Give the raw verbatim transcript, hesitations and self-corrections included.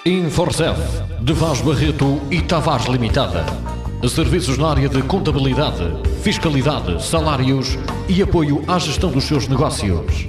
Inforcef, de Vaz Barreto e Tavares Limitada. Serviços na área de contabilidade, fiscalidade, salários e apoio à gestão dos seus negócios.